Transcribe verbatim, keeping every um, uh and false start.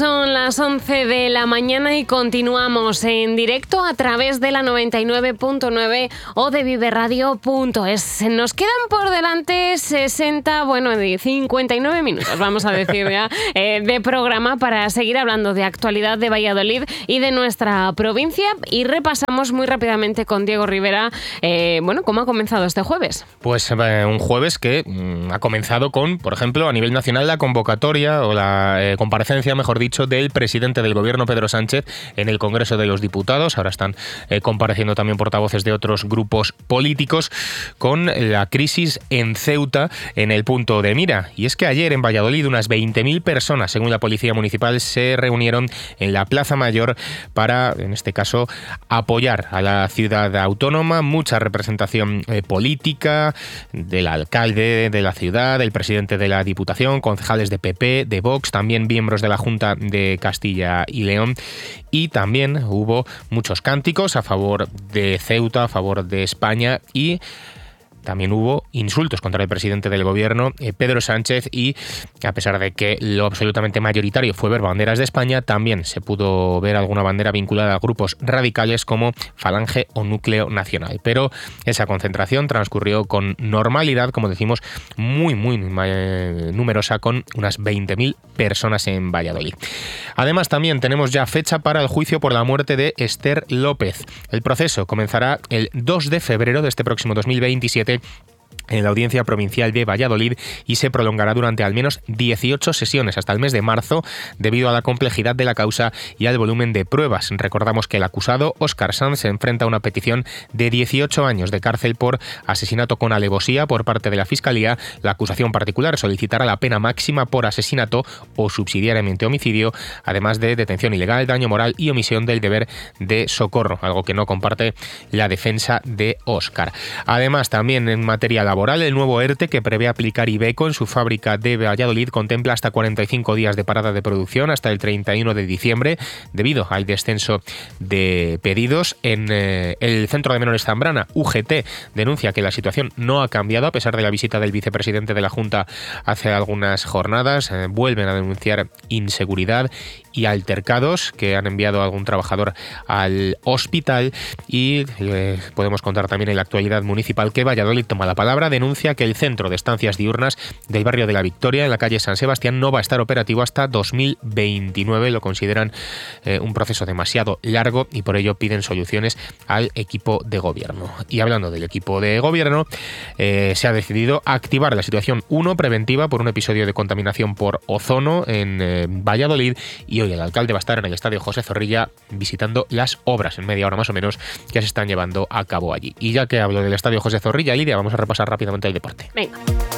son las once de la mañana y continuamos en directo a través de la noventa y nueve punto nueve o de vive radio punto es. Nos quedan por delante sesenta, bueno, cincuenta y nueve minutos, vamos a decir ya, eh, de programa para seguir hablando de actualidad de Valladolid y de nuestra provincia. Y repasamos muy rápidamente con Diego Rivera, eh, bueno, ¿cómo ha comenzado este jueves? Pues eh, un jueves que mm, ha comenzado con, por ejemplo, a nivel nacional, la convocatoria o la eh, comparecencia, mejor dicho, del presidente del Gobierno, Pedro Sánchez, en el Congreso de los Diputados. Ahora están eh, compareciendo también portavoces de otros grupos políticos con la crisis en Ceuta en el punto de mira. Y es que ayer en Valladolid unas veinte mil personas, según la Policía Municipal, se reunieron en la Plaza Mayor para, en este caso, apoyar a la ciudad autónoma. Mucha representación eh, política del alcalde de la ciudad, del presidente de la Diputación, concejales de P P, de Vox, también miembros de la Junta de Castilla y León, y también hubo muchos cánticos a favor de Ceuta, a favor de España, y también hubo insultos contra el presidente del Gobierno, eh, Pedro Sánchez, y a pesar de que lo absolutamente mayoritario fue ver banderas de España, también se pudo ver alguna bandera vinculada a grupos radicales como Falange o Núcleo Nacional. Pero esa concentración transcurrió con normalidad, como decimos, muy, muy eh, numerosa, con unas veinte mil personas en Valladolid. Además, también tenemos ya fecha para el juicio por la muerte de Esther López. El proceso comenzará el dos de febrero de este próximo dos mil veintisiete en la Audiencia Provincial de Valladolid y se prolongará durante al menos dieciocho sesiones hasta el mes de marzo debido a la complejidad de la causa y al volumen de pruebas. Recordamos que el acusado, Óscar Sanz, se enfrenta a una petición de dieciocho años de cárcel por asesinato con alevosía por parte de la Fiscalía. La acusación particular solicitará la pena máxima por asesinato o subsidiariamente homicidio, además de detención ilegal, daño moral y omisión del deber de socorro, algo que no comparte la defensa de Óscar. Además, también en materia laboral, el nuevo ERTE que prevé aplicar Iveco en su fábrica de Valladolid contempla hasta cuarenta y cinco días de parada de producción hasta el treinta y uno de diciembre debido al descenso de pedidos. En eh, el Centro de Menores Zambrana, U G T denuncia que la situación no ha cambiado a pesar de la visita del vicepresidente de la Junta hace algunas jornadas. Eh, vuelven a denunciar inseguridad y altercados, que han enviado a algún trabajador al hospital. Y eh, podemos contar también en la actualidad municipal que Valladolid toma la palabra, denuncia que el centro de estancias diurnas del barrio de la Victoria, en la calle San Sebastián, no va a estar operativo hasta dos mil veintinueve. Lo consideran eh, un proceso demasiado largo y por ello piden soluciones al equipo de gobierno. Y hablando del equipo de gobierno, eh, se ha decidido activar la situación uno preventiva por un episodio de contaminación por ozono en eh, Valladolid, y hoy el alcalde va a estar en el Estadio José Zorrilla visitando las obras, en media hora más o menos, que se están llevando a cabo allí. Y ya que hablo del Estadio José Zorrilla, Lidia, vamos a repasar rápidamente el deporte. Venga.